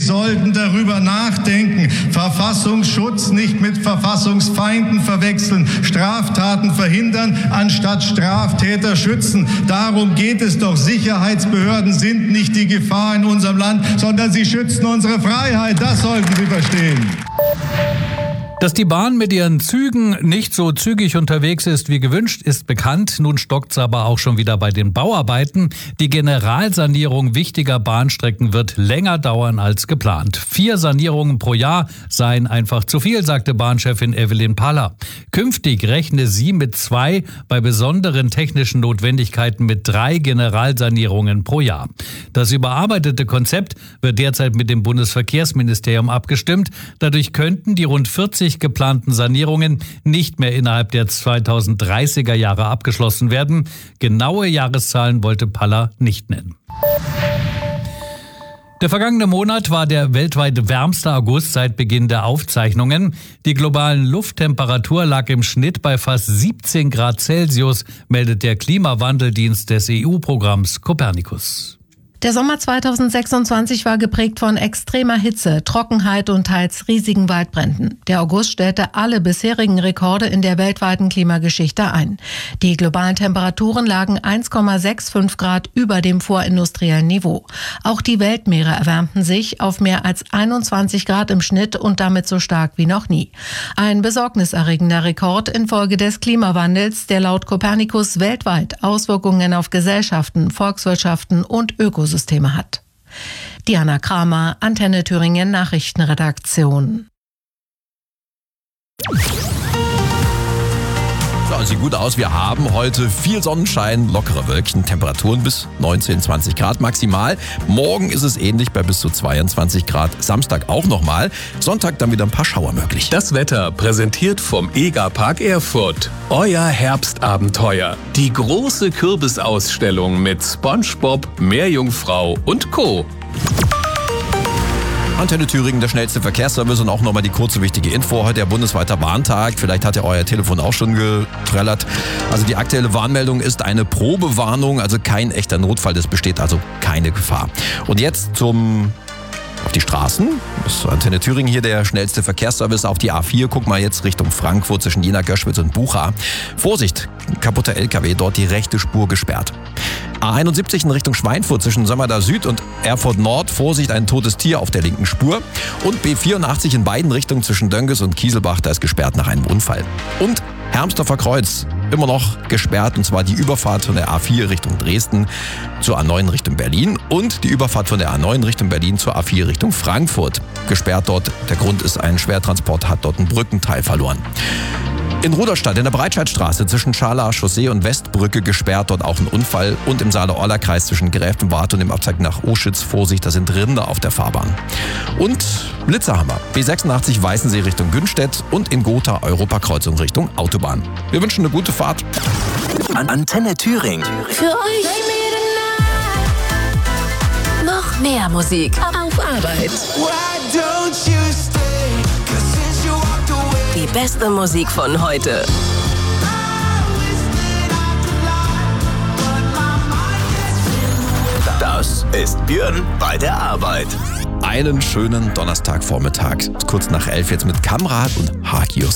sollten darüber nachdenken. Verfassungsschutz nicht mit Verfassungsfeinden verwechseln. Straftaten verhindern, anstatt Straftäter schützen. Darum geht es doch. Sicherheitsbehörden sind nicht die Gefahr in unserem Land, sondern sie schützen unsere Freiheit. Das sollten Sie verstehen. Dass die Bahn mit ihren Zügen nicht so zügig unterwegs ist wie gewünscht, ist bekannt. Nun stockt's aber auch schon wieder bei den Bauarbeiten. Die Generalsanierung wichtiger Bahnstrecken wird länger dauern als geplant. 4 Sanierungen pro Jahr seien einfach zu viel, sagte Bahnchefin Evelyn Paller. Künftig rechne sie mit 2, bei besonderen technischen Notwendigkeiten mit 3 Generalsanierungen pro Jahr. Das überarbeitete Konzept wird derzeit mit dem Bundesverkehrsministerium abgestimmt. Dadurch könnten die rund 40 geplanten Sanierungen nicht mehr innerhalb der 2030er Jahre abgeschlossen werden. Genaue Jahreszahlen wollte Paller nicht nennen. Der vergangene Monat war der weltweit wärmste August seit Beginn der Aufzeichnungen. Die globalen Lufttemperatur lag im Schnitt bei fast 17 Grad Celsius, meldet der Klimawandeldienst des EU-Programms Copernicus. Der Sommer 2026 war geprägt von extremer Hitze, Trockenheit und teils riesigen Waldbränden. Der August stellte alle bisherigen Rekorde in der weltweiten Klimageschichte ein. Die globalen Temperaturen lagen 1,65 Grad über dem vorindustriellen Niveau. Auch die Weltmeere erwärmten sich auf mehr als 21 Grad im Schnitt und damit so stark wie noch nie. Ein besorgniserregender Rekord infolge des Klimawandels, der laut Copernicus weltweit Auswirkungen auf Gesellschaften, Volkswirtschaften und Ökosysteme hat. Diana Kramer, Antenne Thüringen Nachrichtenredaktion. Ja, sieht gut aus. Wir haben heute viel Sonnenschein, lockere Wölkchen, Temperaturen bis 19, 20 Grad maximal. Morgen ist es ähnlich bei bis zu 22 Grad. Samstag auch nochmal. Sonntag dann wieder ein paar Schauer möglich. Das Wetter präsentiert vom EGA-Park Erfurt. Euer Herbstabenteuer. Die große Kürbisausstellung mit SpongeBob, Meerjungfrau und Co. Antenne Thüringen, der schnellste Verkehrsservice und auch nochmal die kurze wichtige Info. Heute der bundesweiter Warntag. Vielleicht hat ja euer Telefon auch schon getrellert. Also die aktuelle Warnmeldung ist eine Probewarnung, also kein echter Notfall. Es besteht also keine Gefahr. Und jetzt auf die Straßen. Das ist Antenne Thüringen hier, der schnellste Verkehrsservice auf die A4. Guck mal jetzt Richtung Frankfurt zwischen Jena, Göschwitz und Bucha. Vorsicht, kaputter LKW, dort die rechte Spur gesperrt. A71 in Richtung Schweinfurt zwischen Sömmerda Süd und Erfurt Nord. Vorsicht, ein totes Tier auf der linken Spur. Und B84 in beiden Richtungen zwischen Dönges und Kieselbach, da ist gesperrt nach einem Unfall. Und Hermsdorfer Kreuz, immer noch gesperrt, und zwar die Überfahrt von der A4 Richtung Dresden zur A9 Richtung Berlin und die Überfahrt von der A9 Richtung Berlin zur A4 Richtung Frankfurt. Gesperrt dort, der Grund ist, ein Schwertransport hat dort ein Brückenteil verloren. In Rudolstadt in der Breitscheidstraße zwischen Scharlauer Chaussee und Westbrücke gesperrt, dort auch ein Unfall. Und im Saale-Orla-Kreis zwischen Gräfenwart und dem Abzweig nach Oschütz, Vorsicht, da sind Rinder auf der Fahrbahn. Und Blitzerhammer, B86 Weißensee Richtung Günstedt und in Gotha Europakreuzung Richtung Autobahn. Wir wünschen eine gute Fahrt. Antenne Thüringen. Für euch noch mehr Musik auf Arbeit. Die beste Musik von heute. Das ist Björn bei der Arbeit. Einen schönen Donnerstagvormittag. Kurz nach 11 jetzt mit Kamrat und Hagios.